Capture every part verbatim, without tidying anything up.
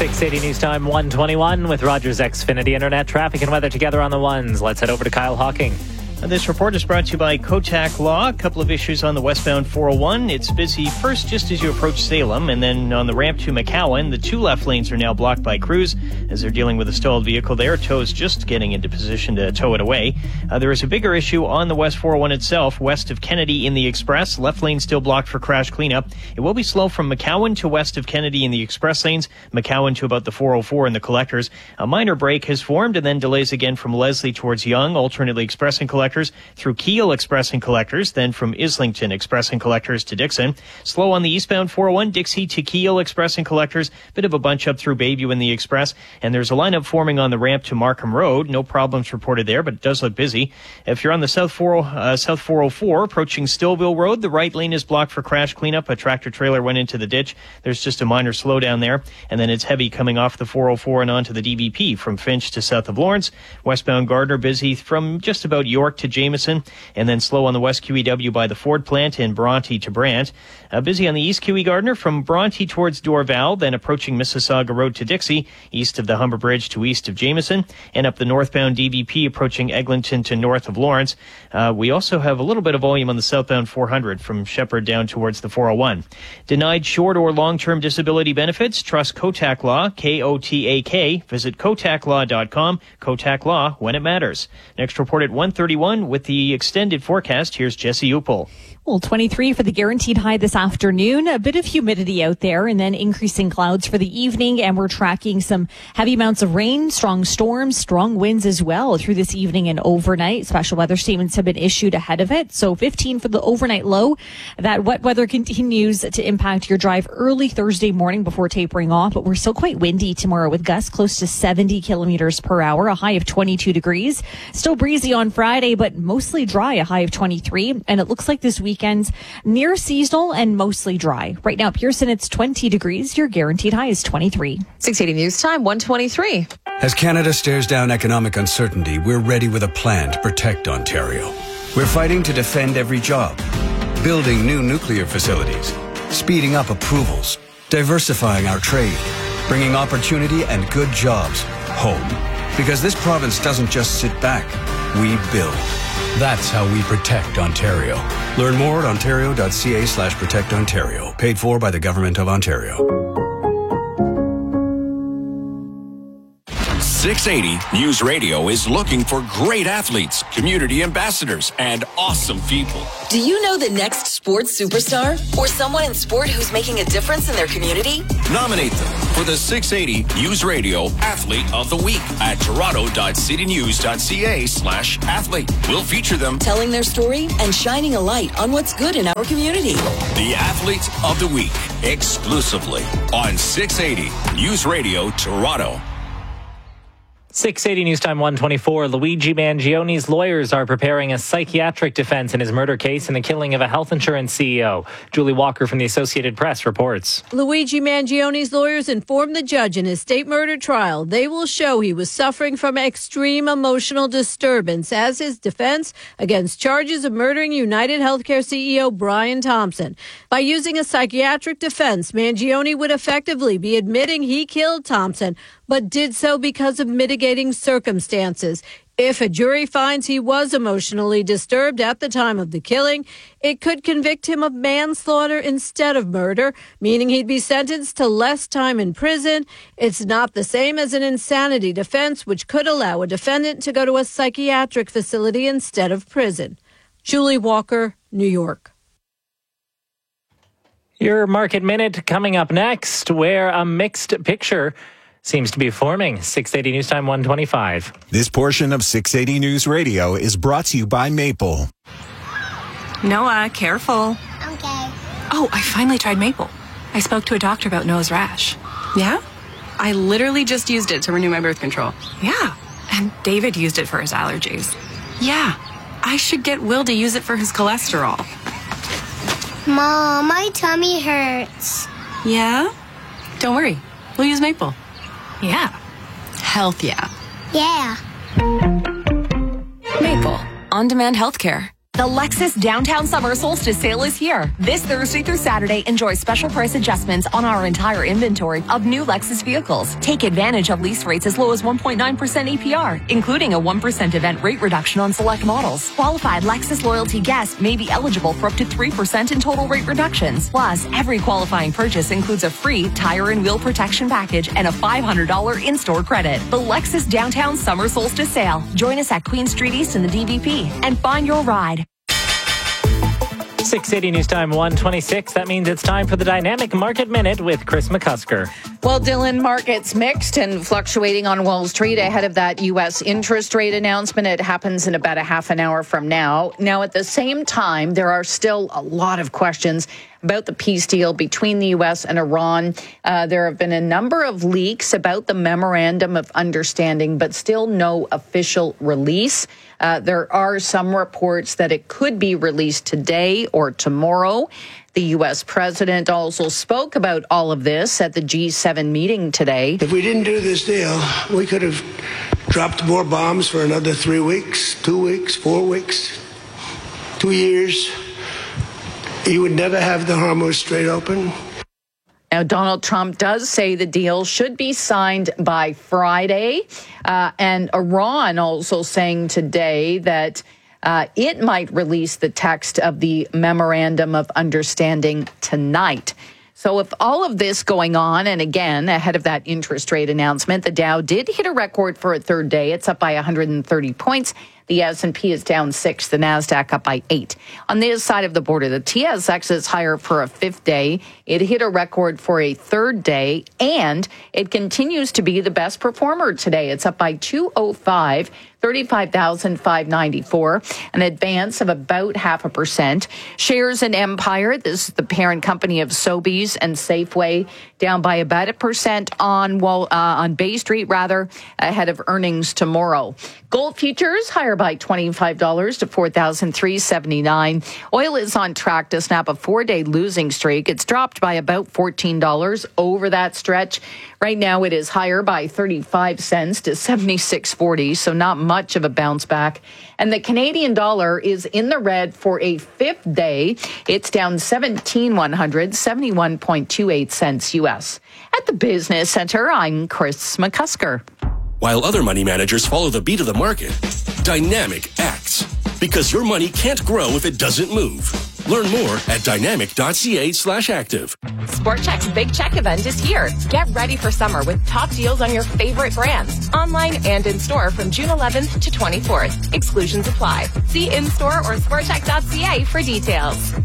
six eighty News Time, one twenty-one with Rogers Xfinity Internet. Traffic and weather together on the ones. Let's head over to Kyle Hawking. This report is brought to you by Kotak Law. A couple of issues on the westbound four oh one. It's busy first just as you approach Salem, and then on the ramp to McCowan, the two left lanes are now blocked by crews as they're dealing with a stalled vehicle there. Tow's just getting into position to tow it away. Uh, there is a bigger issue on the West four oh one itself, west of Kennedy in the Express. Left lane still blocked for crash cleanup. It will be slow from McCowan to west of Kennedy in the Express lanes, McCowan to about the four oh four in the collectors. A minor break has formed and then delays again from Leslie towards Yonge, alternately Express and collectors, through Keel Express and collectors, then from Islington Express and collectors to Dixon. Slow on the eastbound four oh one, Dixie to Keel Express and collectors. Bit of a bunch up through Bayview in the Express. And there's a lineup forming on the ramp to Markham Road. No problems reported there, but it does look busy. If you're on the South, four, uh, South four oh four, approaching Stillville Road, the right lane is blocked for crash cleanup. A tractor trailer went into the ditch. There's just a minor slowdown there. And then it's heavy coming off the four oh four and onto the D V P from Finch to south of Lawrence. Westbound Gardner busy from just about York to Jameson. And then slow on the West Q E W by the Ford plant in Bronte to Brant. Uh, busy on the East Q E Gardner from Bronte towards Dorval, then approaching Mississauga Road to Dixie, east of the Humber Bridge to east of Jameson, and up the northbound D V P approaching Eglinton to north of Lawrence. Uh, we also have a little bit of volume on the southbound four hundred from Shepherd down towards the four oh one. Denied short or long-term disability benefits? Trust Kotak Law, K O T A K. Visit kotak law dot com. Kotak Law, when it matters. Next report at one thirty-one with the extended forecast. Here's Jesse Upel. Well, twenty-three for the guaranteed high this afternoon. A bit of humidity out there and then increasing clouds for the evening. And we're tracking some heavy amounts of rain, strong storms, strong winds as well through this evening and overnight. Special weather statements have been issued ahead of it. So fifteen for the overnight low. That wet weather continues to impact your drive early Thursday morning before tapering off. But we're still quite windy tomorrow with gusts close to seventy kilometers per hour, a high of twenty-two degrees. Still breezy on Friday, but mostly dry, a high of twenty-three. And it looks like this week weekends near seasonal and mostly dry. Right now, Pearson, it's twenty degrees. Your guaranteed high is twenty-three. six eighty News Time, one twenty-three. As Canada stares down economic uncertainty, we're ready with a plan to protect Ontario. We're fighting to defend every job, building new nuclear facilities, speeding up approvals, diversifying our trade, bringing opportunity and good jobs home. Because this province doesn't just sit back, we build. That's how we protect Ontario. Learn more at ontario.ca slash protect Ontario. Paid for by the Government of Ontario. six eighty News Radio is looking for great athletes, community ambassadors, and awesome people. Do you know the next sports superstar? Or someone in sport who's making a difference in their community? Nominate them for the six eighty News Radio Athlete of the Week at toronto.citynews.ca slash athlete. We'll feature them telling their story and shining a light on what's good in our community. The Athlete of the Week, exclusively on six eighty News Radio Toronto. six eighty News Time, one twenty-four. Luigi Mangioni's lawyers are preparing a psychiatric defense in his murder case in the killing of a health insurance C E O. Julie Walker from the Associated Press reports. Luigi Mangioni's lawyers informed the judge in his state murder trial they will show he was suffering from extreme emotional disturbance as his defense against charges of murdering United Healthcare C E O Brian Thompson. By using a psychiatric defense, Mangioni would effectively be admitting he killed Thompson, but did so because of mitigating circumstances. If a jury finds he was emotionally disturbed at the time of the killing, it could convict him of manslaughter instead of murder, meaning he'd be sentenced to less time in prison. It's not the same as an insanity defense, which could allow a defendant to go to a psychiatric facility instead of prison. Julie Walker, New York. Your Market Minute coming up next, where a mixed picture seems to be forming. six eighty News Time, one twenty-five. This portion of six eighty News Radio is brought to you by Maple. Noah, careful. Okay. Oh, I finally tried Maple. I spoke to a doctor about Noah's rash. Yeah? I literally just used it to renew my birth control. Yeah. And David used it for his allergies. Yeah. I should get Will to use it for his cholesterol. Mom, my tummy hurts. Yeah? Don't worry. We'll use Maple. Yeah. Health, yeah. Yeah. Maple. On-demand healthcare. The Lexus Downtown Summer Solstice Sale is here. This Thursday through Saturday, enjoy special price adjustments on our entire inventory of new Lexus vehicles. Take advantage of lease rates as low as one point nine percent A P R, including a one percent event rate reduction on select models. Qualified Lexus loyalty guests may be eligible for up to three percent in total rate reductions. Plus, every qualifying purchase includes a free tire and wheel protection package and a five hundred dollars in-store credit. The Lexus Downtown Summer Solstice Sale. Join us at Queen Street East in the D V P and find your ride. six eighty News Time one twenty-six. That means it's time for the Dynamic Market Minute with Chris McCusker. Well, Dylan, markets mixed and fluctuating on Wall Street ahead of that U S interest rate announcement. It happens in about a half an hour from now. Now, at the same time, there are still a lot of questions about the peace deal between the U S and Iran. Uh, there have been a number of leaks about the Memorandum of Understanding, but still no official release. Uh, there are some reports that it could be released today or tomorrow. The U S president also spoke about all of this at the G seven meeting today. If we didn't do this deal, we could have dropped more bombs for another three weeks, two weeks, four weeks, two years. You would never have the Hormuz Strait open. Now, Donald Trump does say the deal should be signed by Friday. Uh, and Iran also saying today that uh, it might release the text of the Memorandum of Understanding tonight. So with all of this going on, and again, ahead of that interest rate announcement, the Dow did hit a record for a third day. It's up by one hundred thirty points. The S and P is down six, the NASDAQ up by eight. On this side of the border, the T S X is higher for a fifth day. It hit a record for a third day, and it continues to be the best performer today. It's up by two oh five, thirty-five thousand five hundred ninety-four, an advance of about half a percent. Shares in Empire, this is the parent company of Sobeys and Safeway, down by about a percent on Wall, uh, on Bay Street, rather, ahead of earnings tomorrow. Gold futures higher by twenty-five dollars to four thousand three hundred seventy-nine. Oil is on track to snap a four-day losing streak. It's dropped by about fourteen dollars over that stretch. Right now, it is higher by thirty-five cents to seventy-six forty, so not much of a bounce back. And the Canadian dollar is in the red for a fifth day. It's down seventeen one hundred, seventy-one point two eight cents U S. At the Business Center, I'm Chris McCusker. While other money managers follow the beat of the market, Dynamic acts. Because your money can't grow if it doesn't move. Learn more at dynamic.ca slash active. Sport Chek's Big Check event is here. Get ready for summer with top deals on your favorite brands. Online and in store from June eleventh to twenty-fourth. Exclusions apply. See in-store or sport chek dot c a for details.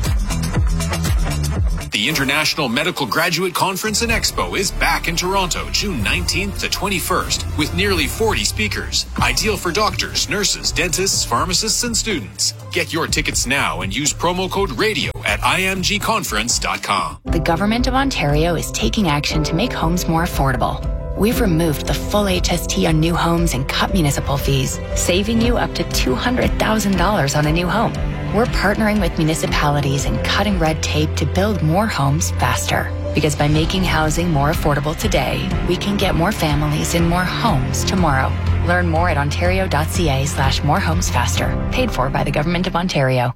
The International Medical Graduate Conference and Expo is back in Toronto, June nineteenth to twenty-first, with nearly forty speakers. Ideal for doctors, nurses, dentists, pharmacists, and students. Get your tickets now and use promo code RADIO at i m g conference dot com. The Government of Ontario is taking action to make homes more affordable. We've removed the full H S T on new homes and cut municipal fees, saving you up to two hundred thousand dollars on a new home. We're partnering with municipalities and cutting red tape to build more homes faster. Because by making housing more affordable today, we can get more families in more homes tomorrow. Learn more at ontario.ca slash more homes faster. Paid for by the Government of Ontario.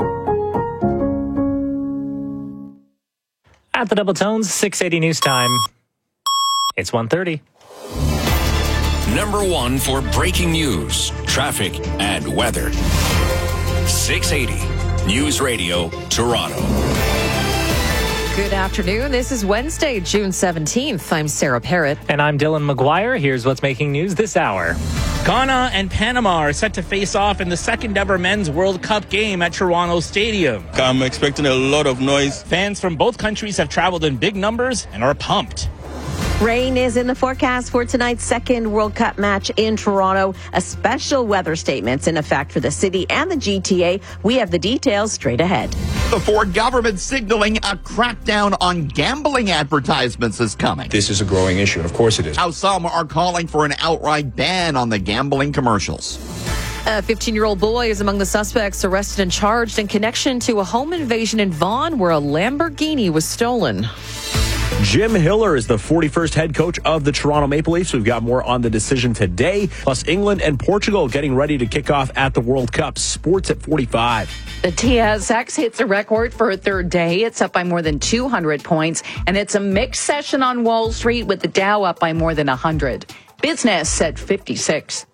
At the Double Tones, six eighty News Time. It's one thirty. Number one for breaking news, traffic, and weather. six eighty News Radio, Toronto. Good afternoon. This is Wednesday, June seventeenth. I'm Sarah Parrott. And I'm Dylan McGuire. Here's what's making news this hour. Ghana and Panama are set to face off in the second ever Men's World Cup game at Toronto Stadium. I'm expecting a lot of noise. Fans from both countries have traveled in big numbers and are pumped. Rain is in the forecast for tonight's second World Cup match in Toronto. A special weather statement's in effect for the city and the G T A. We have the details straight ahead. The Ford government signaling a crackdown on gambling advertisements is coming. This is a growing issue, and of course it is. How some are calling for an outright ban on the gambling commercials. A fifteen-year-old boy is among the suspects arrested and charged in connection to a home invasion in Vaughan where a Lamborghini was stolen. Jim Hiller is the forty-first head coach of the Toronto Maple Leafs. We've got more on the decision today. Plus, England and Portugal getting ready to kick off at the World Cup. Sports at forty-five. The T S X hits a record for a third day. It's up by more than two hundred points, and it's a mixed session on Wall Street with the Dow up by more than one hundred. Business at fifty-six.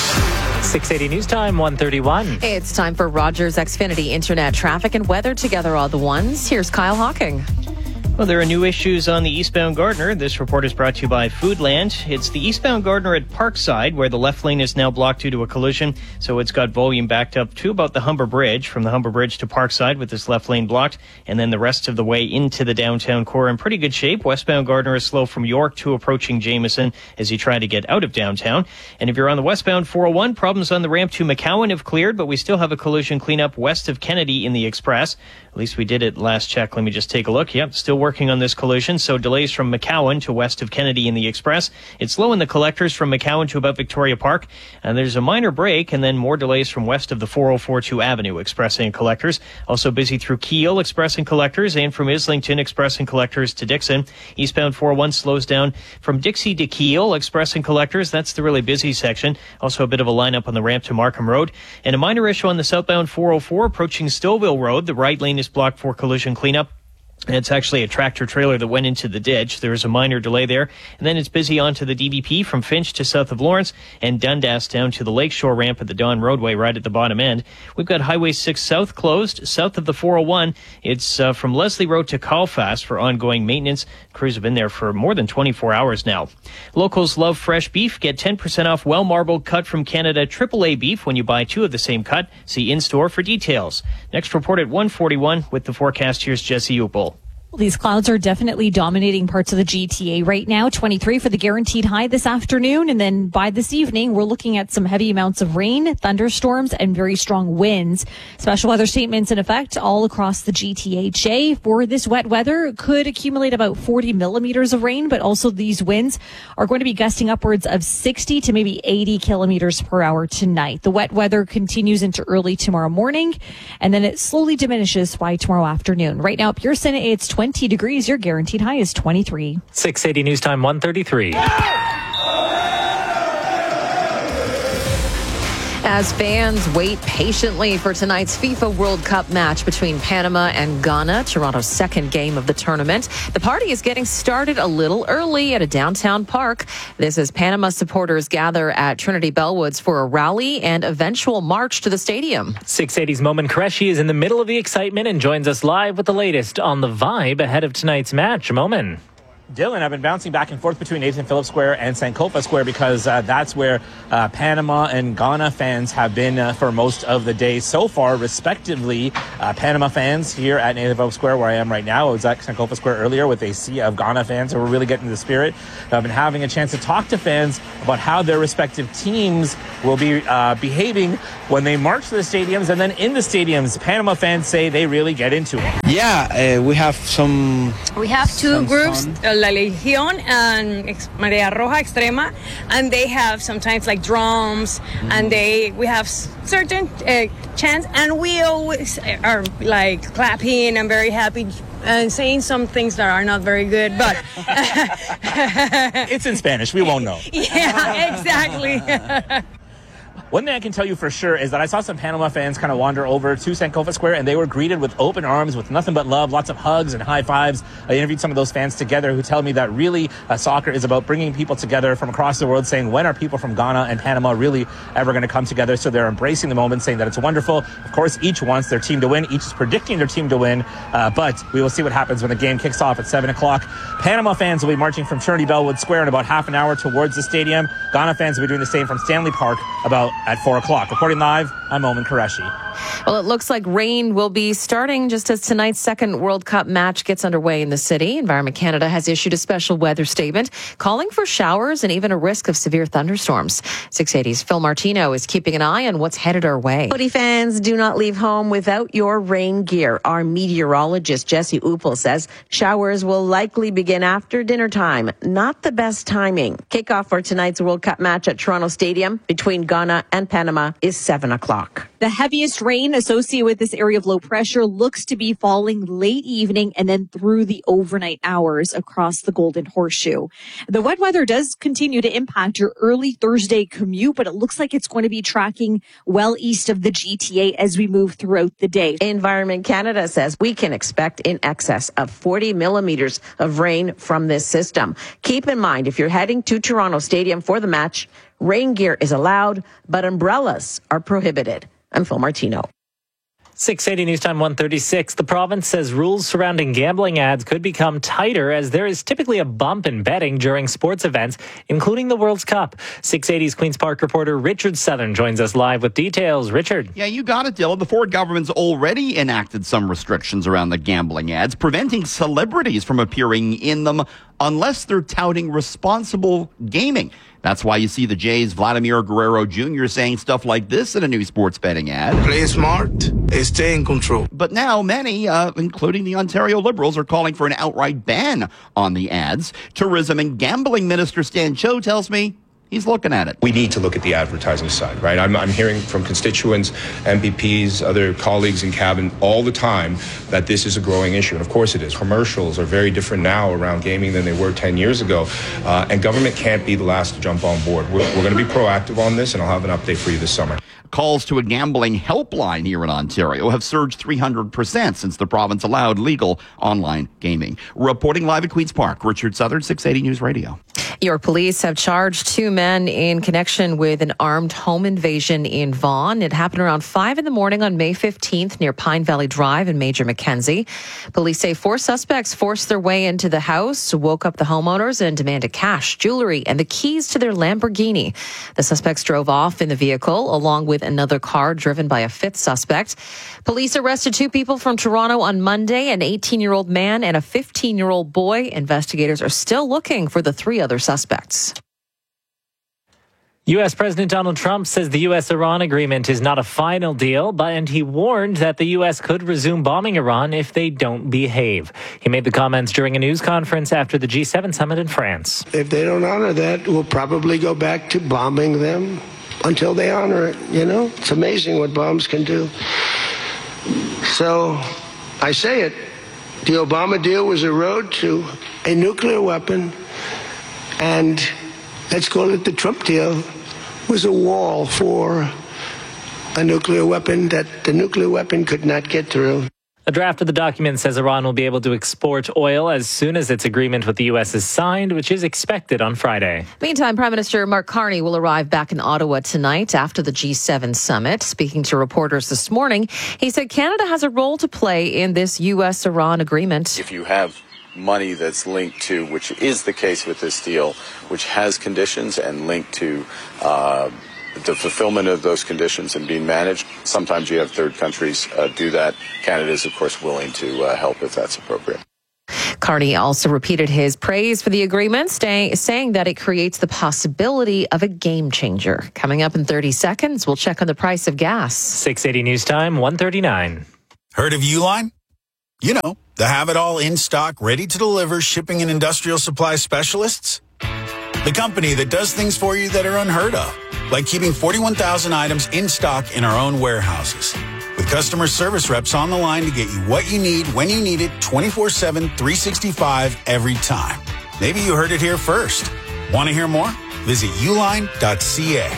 six eighty News Time, one thirty-one. It's time for Rogers Xfinity Internet traffic and weather together all the ones. Here's Kyle Hawking. Well, there are new issues on the eastbound Gardiner. This report is brought to you by Foodland. It's the eastbound Gardiner at Parkside, where the left lane is now blocked due to a collision. So it's got volume backed up to about the Humber Bridge, from the Humber Bridge to Parkside with this left lane blocked. And then the rest of the way into the downtown core in pretty good shape. Westbound Gardiner is slow from York to approaching Jameson as you try to get out of downtown. And if you're on the westbound four oh one, problems on the ramp to McCowan have cleared, but we still have a collision cleanup west of Kennedy in the Express. At least we did it last check. Let me just take a look. Yep, still working on this collision. So delays from McCowan to west of Kennedy in the Express. It's slow in the collectors from McCowan to about Victoria Park. And there's a minor break and then more delays from west of the four oh four to Avenue, Express and collectors. Also busy through Keele, Express and collectors, and from Islington, Express and collectors to Dixon. Eastbound four oh one slows down from Dixie to Keele, Express and collectors. That's the really busy section. Also a bit of a lineup on the ramp to Markham Road. And a minor issue on the southbound four oh four approaching Stouffville Road. The right lane is blocked for collision cleanup. And it's actually a tractor trailer that went into the ditch. There was a minor delay there. And then it's busy onto the D V P from Finch to south of Lawrence and Dundas down to the Lakeshore ramp at the Don Roadway right at the bottom end. We've got Highway six South closed. South of the four oh one, it's uh, from Leslie Road to Calfast for ongoing maintenance. Crews have been there for more than twenty-four hours now. Locals love fresh beef. Get ten percent off well-marbled cut from Canada triple A beef when you buy two of the same cut. See in-store for details. Next report at one forty-one with the forecast. Here's Jesse Upel. Well, these clouds are definitely dominating parts of the G T A right now. twenty-three for the guaranteed high this afternoon. And then by this evening, we're looking at some heavy amounts of rain, thunderstorms, and very strong winds. Special weather statements in effect all across the G T H A. For this wet weather, could accumulate about forty millimeters of rain, but also these winds are going to be gusting upwards of sixty to maybe eighty kilometers per hour tonight. The wet weather continues into early tomorrow morning, and then it slowly diminishes by tomorrow afternoon. Right now, Pearson, it's twenty degrees. Your guaranteed high is twenty-three. six eighty News Time, one thirty-three. As fans wait patiently for tonight's FIFA World Cup match between Panama and Ghana, Toronto's second game of the tournament, the party is getting started a little early at a downtown park. This as Panama supporters gather at Trinity Bellwoods for a rally and eventual march to the stadium. six eighty's Momin Qureshi is in the middle of the excitement and joins us live with the latest on the vibe ahead of tonight's match. Momin. Dylan, I've been bouncing back and forth between Nathan Phillips Square and Sankofa Square because uh, that's where uh, Panama and Ghana fans have been uh, for most of the day so far, respectively. Uh, Panama fans here at Nathan Phillips Square, where I am right now. I was at Sankofa Square earlier with a sea of Ghana fans who were really getting the spirit. I've been having a chance to talk to fans about how their respective teams will be uh, behaving when they march to the stadiums and then in the stadiums. Panama fans say they really get into it. Yeah, uh, we have some... We have two some groups. Fun. La Legión and Marea Roja Extrema, and they have sometimes like drums, mm-hmm. and they we have certain uh, chants, and we always are like clapping and very happy and saying some things that are not very good, but it's in Spanish. We won't know. Yeah, exactly. One thing I can tell you for sure is that I saw some Panama fans kind of wander over to Sankofa Square, and they were greeted with open arms, with nothing but love, lots of hugs and high fives. I interviewed some of those fans together who tell me that really uh, soccer is about bringing people together from across the world, saying when are people from Ghana and Panama really ever going to come together? So they're embracing the moment, saying that it's wonderful. Of course, each wants their team to win. Each is predicting their team to win, uh, but we will see what happens when the game kicks off at seven o'clock. Panama fans will be marching from Trinity Bellwood Square in about half an hour towards the stadium. Ghana fans will be doing the same from Stanley Park about at four o'clock. Reporting live, I'm Momin Qureshi. Well, it looks like rain will be starting just as tonight's second World Cup match gets underway in the city. Environment Canada has issued a special weather statement calling for showers and even a risk of severe thunderstorms. six eighty's Phil Martino is keeping an eye on what's headed our way. Footy fans, do not leave home without your rain gear. Our meteorologist Jesse Upel says showers will likely begin after dinner time. Not the best timing. Kickoff for tonight's World Cup match at Toronto Stadium between Ghana and Panama is seven o'clock. The heaviest rain associated with this area of low pressure looks to be falling late evening and then through the overnight hours across the Golden Horseshoe. The wet weather does continue to impact your early Thursday commute, but it looks like it's going to be tracking well east of the G T A as we move throughout the day. Environment Canada says we can expect in excess of forty millimeters of rain from this system. Keep in mind, if you're heading to Toronto Stadium for the match, rain gear is allowed, but umbrellas are prohibited. I'm Phil Martino. six eighty News Time one thirty-six. The province says rules surrounding gambling ads could become tighter as there is typically a bump in betting during sports events, including the World Cup. six eighty's Queen's Park reporter Richard Southern joins us live with details. Richard. Yeah, you got it, Dylan. The Ford government's already enacted some restrictions around the gambling ads, preventing celebrities from appearing in them unless they're touting responsible gaming. That's why you see the Jays' Vladimir Guerrero Junior saying stuff like this in a new sports betting ad. Play smart and stay in control. But now many, uh, including the Ontario Liberals, are calling for an outright ban on the ads. Tourism and Gambling Minister Stan Cho tells me he's looking at it. We need to look at the advertising side, right? I'm, I'm hearing from constituents, M P Ps, other colleagues in cabinet all the time that this is a growing issue. And of course it is. Commercials are very different now around gaming than they were ten years ago. Uh, and government can't be the last to jump on board. We're, we're going to be proactive on this, and I'll have an update for you this summer. Calls to a gambling helpline here in Ontario have surged three hundred percent since the province allowed legal online gaming. Reporting live at Queen's Park, Richard Southern, six eighty News Radio. York police have charged two men in connection with an armed home invasion in Vaughan. It happened around five in the morning on May fifteenth near Pine Valley Drive in Major Mackenzie. Police say four suspects forced their way into the house, woke up the homeowners and demanded cash, jewelry, and the keys to their Lamborghini. The suspects drove off in the vehicle along with another car driven by a fifth suspect. Police arrested two people from Toronto on Monday, an eighteen-year-old man and a fifteen-year-old boy. Investigators are still looking for the three other suspects. U S. President Donald Trump says the U S Iran agreement is not a final deal, but and he warned that the U S could resume bombing Iran if they don't behave. He made the comments during a news conference after the G seven summit in France. If they don't honor that, we'll probably go back to bombing them until they honor it, you know? It's amazing what bombs can do. So, I say it, the Obama deal was a road to a nuclear weapon, and let's call it the Trump deal, was a wall for a nuclear weapon that the nuclear weapon could not get through. A draft of the document says Iran will be able to export oil as soon as its agreement with the U S is signed, which is expected on Friday. Meantime, Prime Minister Mark Carney will arrive back in Ottawa tonight after the G seven summit. Speaking to reporters this morning, he said Canada has a role to play in this U S Iran agreement. If you have money that's linked to, which is the case with this deal, which has conditions and linked to uh, the fulfillment of those conditions and being managed, sometimes you have third countries uh, do that. Canada is, of course, willing to uh, help if that's appropriate. Carney also repeated his praise for the agreement, stay, saying that it creates the possibility of a game changer. Coming up in thirty seconds, we'll check on the price of gas. six eighty News Time, one thirty-nine. Heard of Uline? You know, the have-it-all in-stock, ready-to-deliver shipping and industrial supply specialists. The company that does things for you that are unheard of, like keeping forty-one thousand items in stock in our own warehouses. With customer service reps on the line to get you what you need, when you need it, twenty-four seven, three sixty-five, every time. Maybe you heard it here first. Want to hear more? Visit uline dot c a.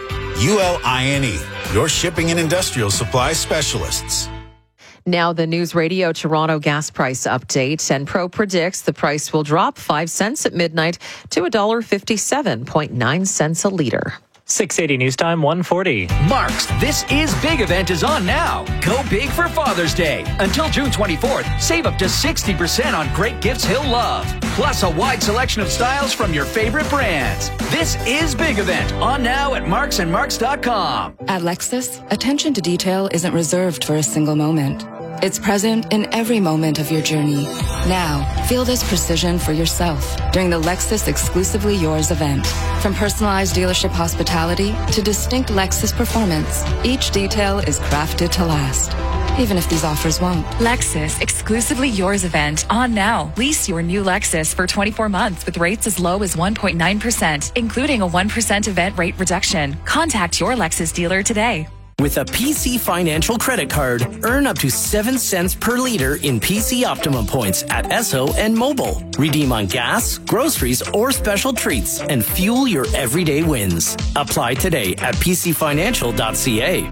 U L I N E, your shipping and industrial supply specialists. Now the News Radio Toronto gas price update. Enpro predicts the price will drop five cents at midnight to one dollar fifty-seven point nine cents a litre. six eighty News Time, one forty. Mark's This Is Big event is on now. Go big for Father's Day. Until June twenty-fourth, save up to sixty percent on great gifts he'll love. Plus a wide selection of styles from your favorite brands. This Is Big event on now at marks and marks dot com. At Lexus, attention to detail isn't reserved for a single moment. It's present in every moment of your journey. Now, feel this precision for yourself during the Lexus Exclusively Yours event. From personalized dealership hospitality to distinct Lexus performance, each detail is crafted to last. even if these offers won't. Lexus Exclusively Yours event on now. Lease your new Lexus for twenty-four months with rates as low as one point nine percent, including a one percent event rate reduction. Contact your Lexus dealer today. With a P C Financial credit card, earn up to seven cents per liter in P C Optimum points at Esso and Mobile. Redeem on gas, groceries, or special treats and fuel your everyday wins. Apply today at p c financial dot c a.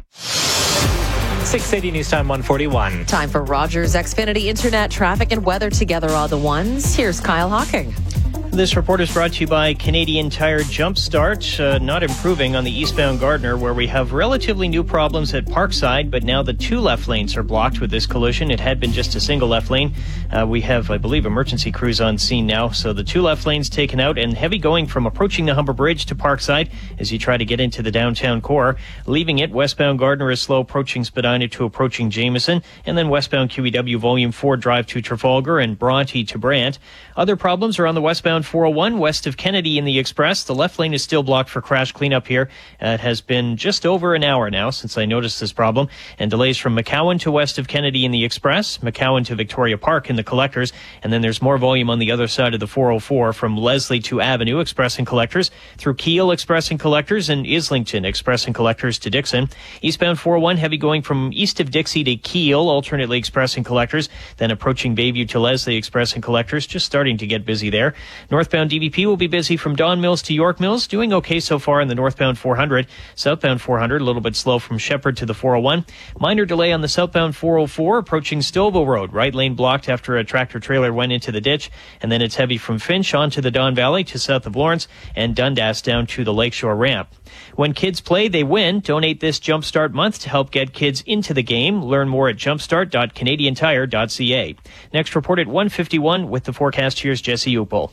six eighty News Time one forty-one. Time for Rogers Xfinity Internet traffic and weather together all the ones. Here's Kyle Hawking. This report is brought to you by Canadian Tire Jumpstart. Uh, not improving on the eastbound Gardiner, where we have relatively new problems at Parkside, but now the two left lanes are blocked with this collision. It had been just a single left lane. Uh, we have, I believe, emergency crews on scene now. So the two left lanes taken out and heavy going from approaching the Humber Bridge to Parkside as you try to get into the downtown core. Leaving it, westbound Gardiner is slow approaching Spadina to approaching Jameson, and then westbound Q E W Volume four Drive to Trafalgar and Bronte to Brant. Other problems are on the westbound four oh one west of Kennedy in the Express. The left lane is still blocked for crash cleanup here. Uh, it has been just over an hour now since I noticed this problem. And delays from McCowan to west of Kennedy in the Express, McCowan to Victoria Park in the Collectors. And then there's more volume on the other side of the four oh four from Leslie to Avenue, Express and Collectors, through Keele, Express and Collectors, and Islington, Express and Collectors to Dixon. Eastbound four oh one heavy going from east of Dixie to Keele, alternately Express and Collectors, then approaching Bayview to Leslie, Express and Collectors, just starting to get busy there. Northbound D V P will be busy from Don Mills to York Mills, doing okay so far in the northbound four hundred. Southbound four hundred, a little bit slow from Shepherd to the four oh one. Minor delay on the southbound four oh four, approaching Stouffville Road. Right lane blocked after a tractor trailer went into the ditch. And then it's heavy from Finch onto the Don Valley to south of Lawrence and Dundas down to the Lakeshore ramp. When kids play, they win. Donate this Jumpstart month to help get kids into the game. Learn more at jumpstart dot canadian tire dot c a. Next report at one fifty-one with the forecast. Here's Jesse Upel.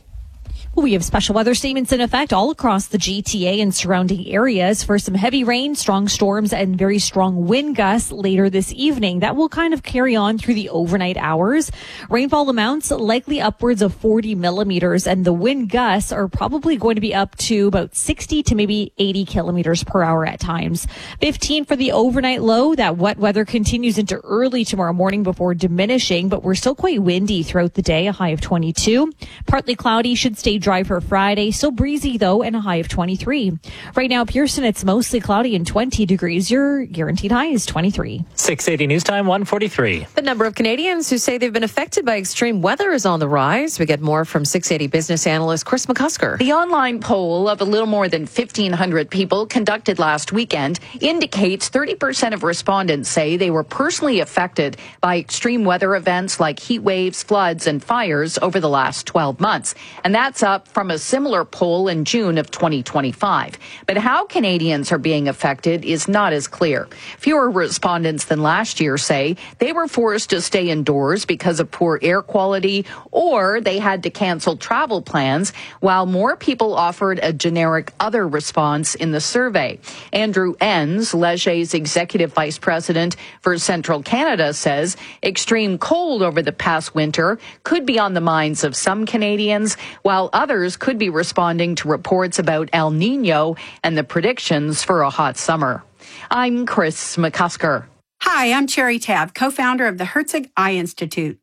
We have special weather statements in effect all across the G T A and surrounding areas for some heavy rain, strong storms, and very strong wind gusts later this evening. That will kind of carry on through the overnight hours. Rainfall amounts likely upwards of forty millimeters, and the wind gusts are probably going to be up to about sixty to maybe eighty kilometers per hour at times. fifteen for the overnight low. That wet weather continues into early tomorrow morning before diminishing, but we're still quite windy throughout the day, a high of twenty-two. Partly cloudy, should stay dry for Friday. Still breezy though, and a high of twenty-three. Right now, Pearson, it's mostly cloudy and twenty degrees. Your guaranteed high is twenty-three. six eighty News Time one forty-three. The number of Canadians who say they've been affected by extreme weather is on the rise. We get more from six eighty business analyst Chris McCusker. The online poll of a little more than fifteen hundred people conducted last weekend indicates thirty percent of respondents say they were personally affected by extreme weather events like heat waves, floods, and fires over the last twelve months. And that's up from a similar poll in June of twenty twenty-five. But how Canadians are being affected is not as clear. Fewer respondents than last year say they were forced to stay indoors because of poor air quality, or they had to cancel travel plans, while more people offered a generic other response in the survey. Andrew Enns, Leger's executive vice president for Central Canada, says extreme cold over the past winter could be on the minds of some Canadians, while others could be responding to reports about El Nino and the predictions for a hot summer. I'm Chris McCusker. Hi, I'm Cherry Tabb, co-founder of the Herzog Eye Institute.